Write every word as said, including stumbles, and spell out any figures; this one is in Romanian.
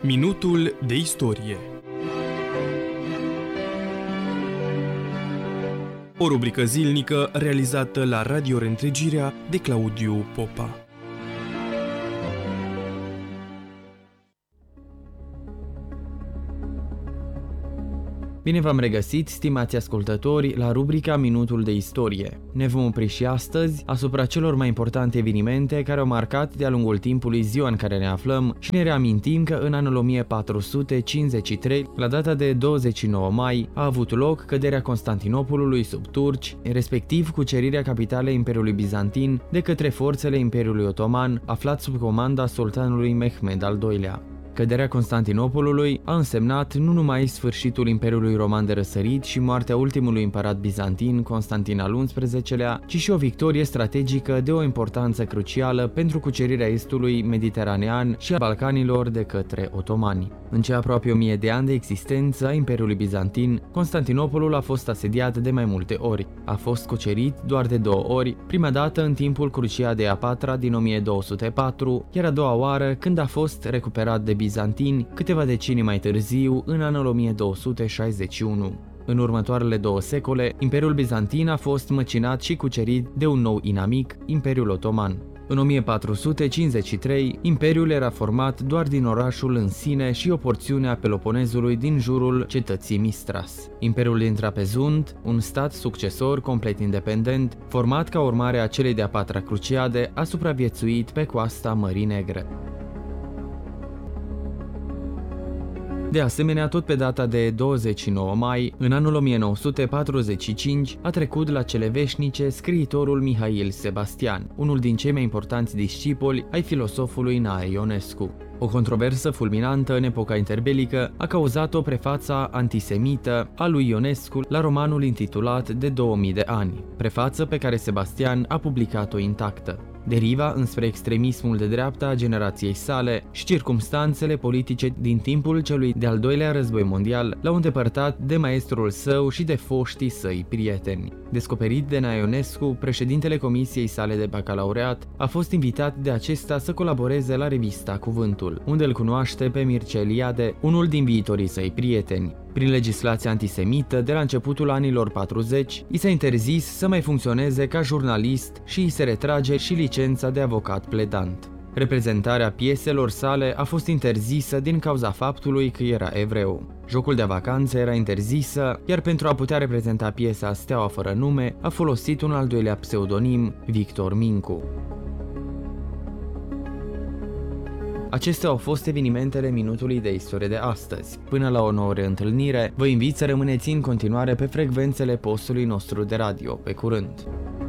Minutul de istorie. O rubrică zilnică realizată la Radio Reîntregirea de Claudiu Popa. Bine v-am regăsit, stimați ascultători, la rubrica Minutul de Istorie. Ne vom opri și astăzi asupra celor mai importante evenimente care au marcat de-a lungul timpului ziua în care ne aflăm și ne reamintim că în anul o mie patru sute cincizeci și trei, la data de douăzeci și nouă mai, a avut loc căderea Constantinopolului sub turci, respectiv cucerirea capitalei Imperiului Bizantin de către forțele Imperiului Otoman, aflat sub comanda sultanului Mehmed al doilea. Căderea Constantinopolului a însemnat nu numai sfârșitul Imperiului Roman de răsărit și moartea ultimului împărat bizantin, Constantin al unsprezecelea, ci și o victorie strategică de o importanță crucială pentru cucerirea estului mediteranean și a Balcanilor de către otomani. În cei aproape o mie de ani de existență a Imperiului Bizantin, Constantinopolul a fost asediat de mai multe ori. A fost cucerit doar de două ori, prima dată în timpul Cruciadei a patra din o mie două sute patru, iar a doua oară când a fost recuperat de bizantini câteva decenii mai târziu, în anul o mie două sute șaizeci și unu. În următoarele două secole, Imperiul Bizantin a fost măcinat și cucerit de un nou inamic, Imperiul Otoman. În o mie patru sute cincizeci și trei, Imperiul era format doar din orașul în sine și o porțiune a Peloponezului din jurul cetății Mistras. Imperiul din Trapezund, un stat succesor complet independent, format ca urmare a celei de-a patra cruciade, a supraviețuit pe coasta Mării Negre. De asemenea, tot pe data de douăzeci și nouă mai, în anul o mie nouă sute patruzeci și cinci, a trecut la cele veșnice scriitorul Mihail Sebastian, unul din cei mai importanți discipoli ai filosofului Nae Ionescu. O controversă fulminantă în epoca interbelică a cauzat o prefață antisemită a lui Ionescu la romanul intitulat De două mii de ani, prefață pe care Sebastian a publicat-o intactă. Deriva înspre extremismul de dreapta a generației sale și circumstanțele politice din timpul celui de-al doilea război mondial l-au îndepărtat de maestrul său și de foștii săi prieteni. Descoperit de Nae Ionescu, președintele comisiei sale de bacalaureat a fost invitat de acesta să colaboreze la revista Cuvântul, unde îl cunoaște pe Mircea Eliade, unul din viitorii săi prieteni. Prin legislația antisemită, de la începutul anilor patruzeci, i s-a interzis să mai funcționeze ca jurnalist și îi se retrage și licența de avocat pledant. Reprezentarea pieselor sale a fost interzisă din cauza faptului că era evreu. Jocul de vacanță era interzisă, iar pentru a putea reprezenta piesa Steaua fără nume, a folosit un al doilea pseudonim, Victor Mincu. Acestea au fost evenimentele Minutului de Istorie de astăzi. Până la o nouă reîntâlnire, vă invit să rămâneți în continuare pe frecvențele postului nostru de radio. Pe curând!